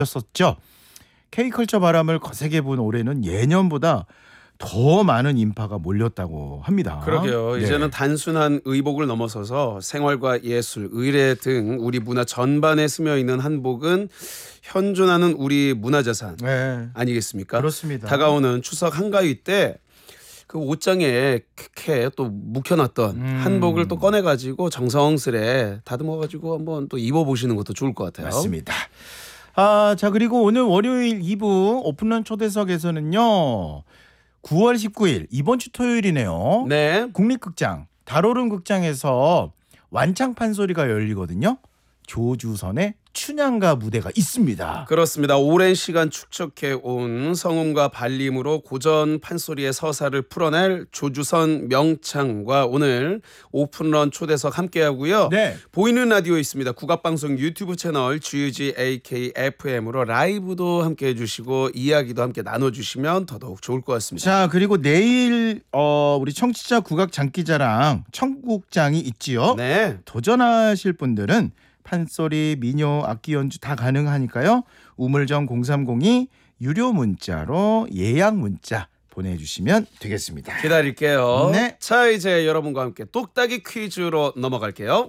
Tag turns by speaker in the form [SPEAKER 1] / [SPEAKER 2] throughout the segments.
[SPEAKER 1] 었죠. K컬처 바람을 거세게 분 올해는 예년보다 더 많은 인파가 몰렸다고 합니다.
[SPEAKER 2] 그러게요.
[SPEAKER 1] 네.
[SPEAKER 2] 이제는 단순한 의복을 넘어서서 생활과 예술, 의례 등 우리 문화 전반에 스며 있는 한복은 현존하는 우리 문화자산
[SPEAKER 1] 네.
[SPEAKER 2] 아니겠습니까?
[SPEAKER 1] 그렇습니다.
[SPEAKER 2] 다가오는 추석 한가위 때 그 옷장에 이렇게 또 묵혀놨던 한복을 또 꺼내가지고 정성스레 다듬어가지고 한번 또 입어보시는 것도 좋을 것 같아요.
[SPEAKER 1] 맞습니다. 자 그리고 오늘 월요일 2부 오픈런 초대석에서는요. 9월 19일 이번 주 토요일이네요.
[SPEAKER 2] 네.
[SPEAKER 1] 국립극장 달오름 극장에서 완창 판소리가 열리거든요. 조주선의 춘향가 무대가 있습니다.
[SPEAKER 2] 그렇습니다. 오랜 시간 축적해 온 성음과 발림으로 고전 판소리의 서사를 풀어낼 조주선 명창과 오늘 오픈런 초대석 함께하고요.
[SPEAKER 1] 네.
[SPEAKER 2] 보이는 라디오 있습니다. 국악방송 유튜브 채널 GUG AKFM으로 라이브도 함께해 주시고 이야기도 함께 나눠주시면 더더욱 좋을 것 같습니다.
[SPEAKER 1] 자 그리고 내일 우리 청취자 국악 장기자랑 청국장이 있지요.
[SPEAKER 2] 네.
[SPEAKER 1] 도전하실 분들은 판소리, 민요, 악기 연주 다 가능하니까요. 우물정 0302 유료 문자로 예약 문자 보내주시면 되겠습니다.
[SPEAKER 2] 기다릴게요.
[SPEAKER 1] 네.
[SPEAKER 2] 자 이제 여러분과 함께 똑딱이 퀴즈로 넘어갈게요.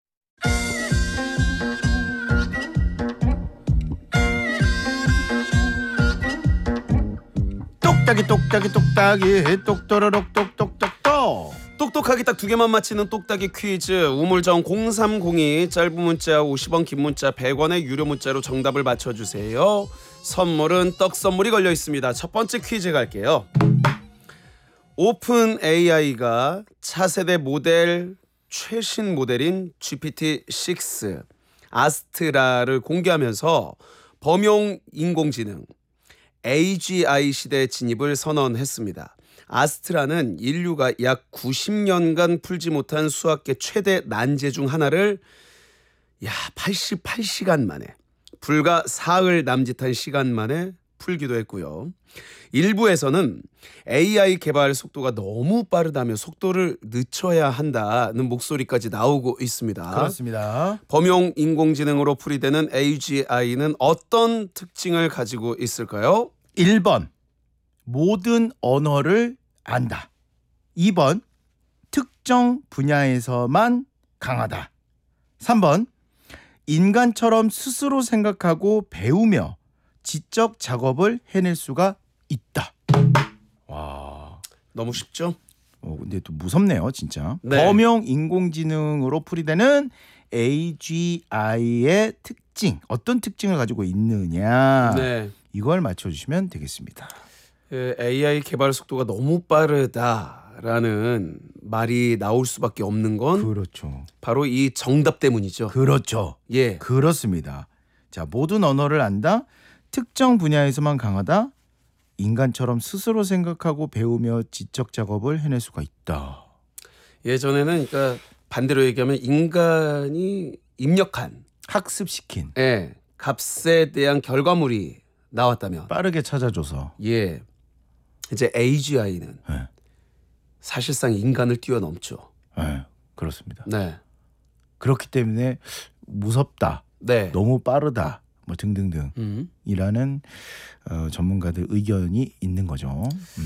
[SPEAKER 1] 똑딱이 똑또로록 똑똑똑똑.
[SPEAKER 2] 똑똑하게 딱 두 개만 맞히는 똑딱이 퀴즈 우물정 0302 짧은 문자 50원 긴 문자 100원의 유료 문자로 정답을 맞춰주세요. 선물은 떡 선물이 걸려 있습니다. 첫 번째 퀴즈 갈게요. 오픈 AI가 차세대 모델 최신 모델인 GPT-6 아스트라를 공개하면서 범용 인공지능 AGI 시대 진입을 선언했습니다. 아스트라는 인류가 약 90년간 풀지 못한 수학계 최대 난제 중 하나를 88시간 만에 불과 사흘 남짓한 시간 만에 풀기도 했고요. 일부에서는 AI 개발 속도가 너무 빠르다며 속도를 늦춰야 한다는 목소리까지 나오고 있습니다.
[SPEAKER 1] 그렇습니다.
[SPEAKER 2] 범용 인공지능으로 풀이되는 AGI는 어떤 특징을 가지고 있을까요?
[SPEAKER 1] 1번 모든 언어를 안다. 2번 특정 분야에서만 강하다. 3번 인간처럼 스스로 생각하고 배우며 지적 작업을 해낼 수가 있다. 와,
[SPEAKER 2] 너무 쉽죠?
[SPEAKER 1] 근데 또 무섭네요, 진짜.
[SPEAKER 2] 네.
[SPEAKER 1] 범용 인공지능으로 풀이되는 AGI의 특징, 어떤 특징을 가지고 있느냐.
[SPEAKER 2] 네.
[SPEAKER 1] 이걸 맞춰주시면 되겠습니다.
[SPEAKER 2] AI 개발 속도가 너무 빠르다라는 말이 나올 수밖에 없는 건
[SPEAKER 1] 그렇죠.
[SPEAKER 2] 바로 이 정답 때문이죠.
[SPEAKER 1] 그렇죠.
[SPEAKER 2] 예.
[SPEAKER 1] 그렇습니다. 자, 모든 언어를 안다. 특정 분야에서만 강하다. 인간처럼 스스로 생각하고 배우며 지적 작업을 해낼 수가 있다.
[SPEAKER 2] 예전에는 그러니까 반대로 얘기하면 인간이 입력한
[SPEAKER 1] 학습시킨.
[SPEAKER 2] 값에 대한 결과물이 나왔다면
[SPEAKER 1] 빠르게 찾아줘서.
[SPEAKER 2] 예. 이제 AGI는
[SPEAKER 1] 네.
[SPEAKER 2] 사실상 인간을 뛰어넘죠.
[SPEAKER 1] 네, 그렇습니다.
[SPEAKER 2] 네.
[SPEAKER 1] 그렇기 때문에 무섭다.
[SPEAKER 2] 네.
[SPEAKER 1] 너무 빠르다. 뭐 등등등이라는 전문가들 의견이 있는 거죠.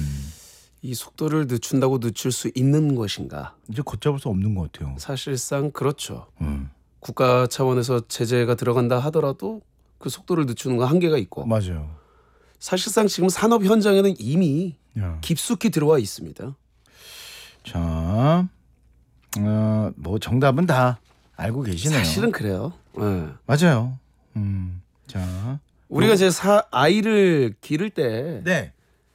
[SPEAKER 2] 이 속도를 늦춘다고 늦출 수 있는 것인가?
[SPEAKER 1] 이제 걷잡을 수 없는 것 같아요.
[SPEAKER 2] 사실상 그렇죠. 국가 차원에서 제재가 들어간다 하더라도 그 속도를 늦추는 건 한계가 있고
[SPEAKER 1] 맞아요.
[SPEAKER 2] 사실상 지금 산업 현장에는 이미
[SPEAKER 1] 야.
[SPEAKER 2] 깊숙이 들어와 있습니다.
[SPEAKER 1] 자, 뭐 정답은 다 알고 계시네요.
[SPEAKER 2] 사실은 그래요. 네.
[SPEAKER 1] 맞아요. 자,
[SPEAKER 2] 우리가 이제 아이를 기를 때
[SPEAKER 1] 네,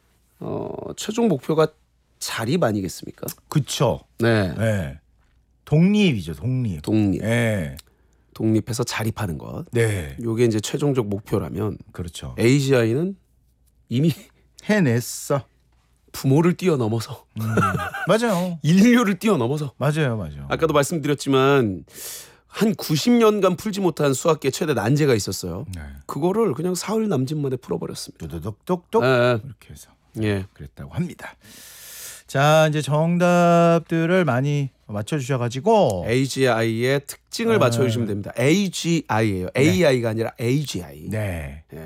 [SPEAKER 2] 최종 목표가 자립 아니겠습니까?
[SPEAKER 1] 그쵸.
[SPEAKER 2] 네.
[SPEAKER 1] 네, 독립이죠, 독립.
[SPEAKER 2] 독립.
[SPEAKER 1] 네,
[SPEAKER 2] 독립해서 자립하는 것.
[SPEAKER 1] 네,
[SPEAKER 2] 요게 이제 최종적 목표라면
[SPEAKER 1] 그렇죠.
[SPEAKER 2] AGI는 이미
[SPEAKER 1] 해냈어.
[SPEAKER 2] 부모를 뛰어넘어서
[SPEAKER 1] 맞아요,
[SPEAKER 2] 인류를 뛰어넘어서
[SPEAKER 1] 맞아요.
[SPEAKER 2] 아까도 말씀드렸지만 한 90년간 풀지 못한 수학계 최대 난제가 있었어요.
[SPEAKER 1] 네.
[SPEAKER 2] 그거를 그냥 사흘 남짓 만에 풀어버렸습니다.
[SPEAKER 1] 뚜두둑뚝뚝
[SPEAKER 2] 예.
[SPEAKER 1] 이렇게 해서
[SPEAKER 2] 예.
[SPEAKER 1] 그랬다고 합니다. 자, 이제 정답들을 많이 맞춰주셔가지고
[SPEAKER 2] AGI의 특징을 맞춰주시면 됩니다. AGI예요. AI가 아니라 AGI.
[SPEAKER 1] 네.
[SPEAKER 2] 예.